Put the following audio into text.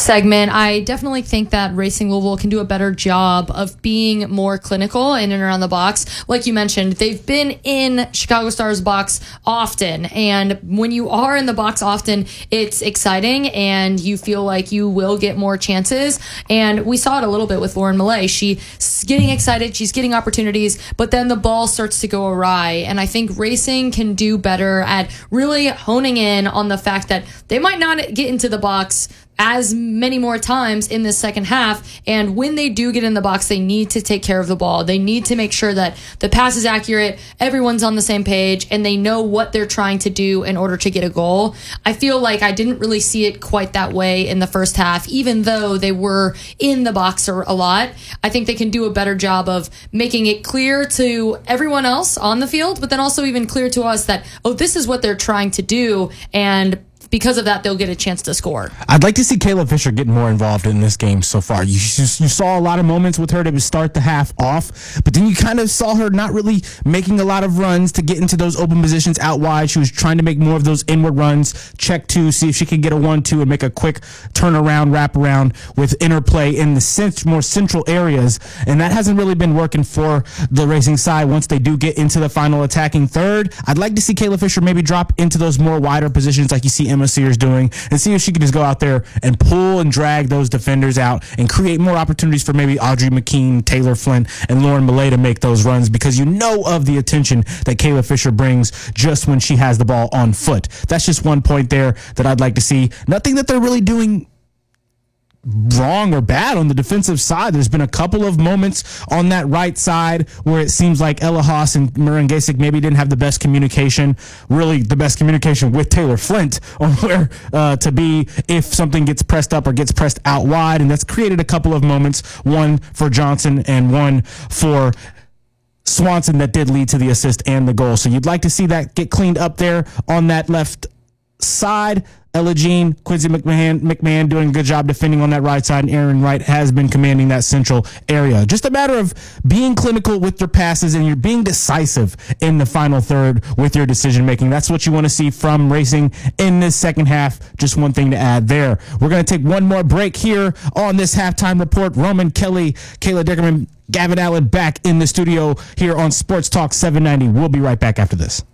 segment, I definitely think that Racing Louisville can do a better job of being more clinical in and around the box. Like you mentioned, they've been in Chicago Stars box often, and when you are in the box often, it's exciting and you feel like you will get more chances. And we saw it a little bit with Lauren Millay. She's getting excited, she's getting opportunities, but then the ball starts to go awry. And I think Racing can do better at really honing in on the fact that they might not get into the box as many more times in this second half. And when they do get in the box, they need to take care of the ball. They need to make sure that the pass is accurate, everyone's on the same page, and they know what they're trying to do in order to get a goal. I feel like I didn't really see it quite that way in the first half, even though they were in the box a lot. I think they can do a better job of making it clear to everyone else on the field, but then also even clear to us that, oh, this is what they're trying to do, and because of that, they'll get a chance to score. I'd like to see Kayla Fisher get more involved in this game so far. You saw a lot of moments with her to start the half off, but then you kind of saw her not really making a lot of runs to get into those open positions out wide. She was trying to make more of those inward runs, check two, see if she could get a 1-2 and make a quick turnaround, wrap around with interplay in the more central areas, and that hasn't really been working for the Racing side once they do get into the final attacking third. I'd like to see Kayla Fisher maybe drop into those more wider positions like you see Emma Sears doing, and see if she can just go out there and pull and drag those defenders out and create more opportunities for maybe Audrey McKean, Taylor Flynn, and Lauren Millay to make those runs, because you know of the attention that Kayla Fisher brings just when she has the ball on foot. That's just one point there that I'd like to see. Nothing that they're really doing wrong or bad on the defensive side. There's been a couple of moments on that right side where it seems like Ella Haas and Marin Gasic maybe didn't have the best communication, really the best communication with Taylor Flint on where to be if something gets pressed up or gets pressed out wide, and that's created a couple of moments, one for Johnson and one for Swanson, that did lead to the assist and the goal. So you'd like to see that get cleaned up there on that left side. Ella Jean, Quincy McMahon doing a good job defending on that right side, and Aaron Wright has been commanding that central area. Just a matter of being clinical with your passes, and you're being decisive in the final third with your decision making. That's what you want to see from Racing in this second half. Just one thing to add there. We're going to take one more break here on this halftime report. Roman Kelly, Kayla Dickerman, Gavin Allen back in the studio here on Sports Talk 790. We'll be right back after this.